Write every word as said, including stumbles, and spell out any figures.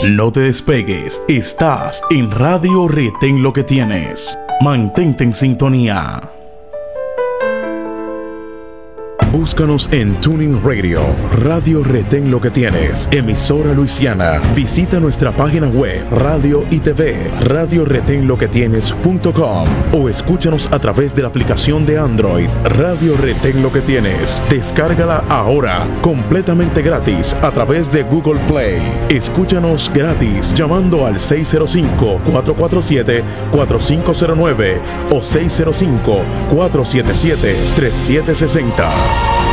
No te despegues, estás en Radio Retén Lo Que Tienes. Mantente en sintonía. Búscanos en Tuning Radio, Radio Retén Lo Que Tienes, emisora Luisiana. Visita nuestra página web, radio y tv, radio retén lo que tienes punto com, o escúchanos a través de la aplicación de Android, Radio Retén Lo Que Tienes. Descárgala ahora, completamente gratis, a través de Google Play. Escúchanos gratis llamando al seis cero cinco, cuatro cuatro siete, cuatro cinco cero nueve o seis cero cinco, cuatro siete siete, tres siete seis cero.